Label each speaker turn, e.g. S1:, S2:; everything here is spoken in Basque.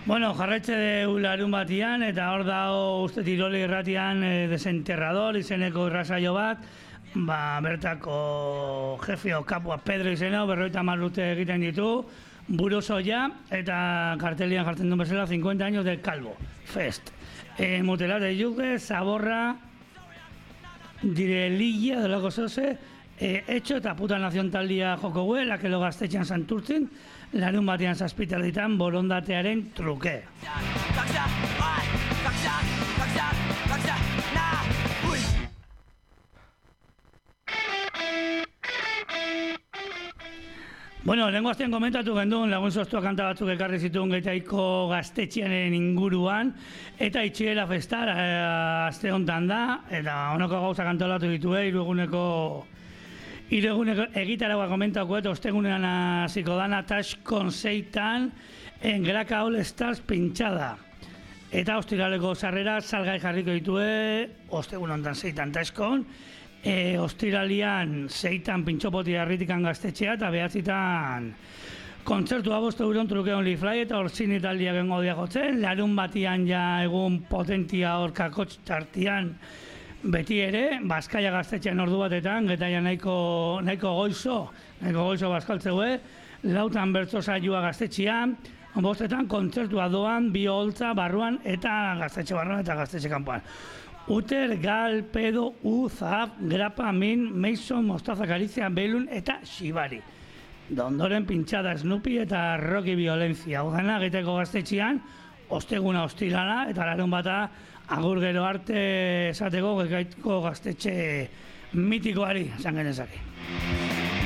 S1: Bueno, jarraitze de larun batian, eta hor dago uste Tiroli irratian desenterrador izeneko irrasaio bat, bertako jefeo kapua Pedro izeno, 50 urte egiten ditu, buruzoia, eta kartelian jartzen duen bezala 50 años del Calvo Fest. Mutela de yuge, zaborra, direlilla, delako zoze, etxo eta puta nazion taldia joko gue, lakelo gaztetxean santurtzin, larun batean zazpiterditan borondatearen truke. Bueno, lehenko aztean komentatu gendun, lagun zoztua kanta batzuk ekarri zituen Gaitaiko gaztetxearen inguruan, eta itxiela festar azte honetan da, eta honoko gauza kantolatu ditue, hiru eguneko egitaragoa komentako eta ostegunean hasiko dana Taskon 6tan en Graka All Stars pinchada. Eta ostiraleko sarrera salgai jarriko ditue, ostegun honetan 6tan Taskon, ostiralian 6tan pintxopoti harritikan gaztetxea eta 9tan kontzertua 5 euron truke only fly eta orzin italia gengo diagotzen, larun batian ja egun potentia orkakotx tartian beti ere, Bazkaia gaztetxean ordu batetan, getaia nahiko goizo bazkaltzeue, 4tan bertso saioa gaztetxean, 5etan kontzertua doan, bi holtza barruan eta gaztetxe barruan eta gaztetxe kanpoan. Uter, Gal, Pedo, Zaf, Grapa, Min, Mason, Mostaza, Galizia, Belun eta Xibari. Dondoren pintxada Snoopy eta Rocky Violencia. Udana Gaiteko gaztetxean, osteguna ostirala eta larun bata agur gero arte esateko Gaiteko gaztetxe mitikoari, esan genezake.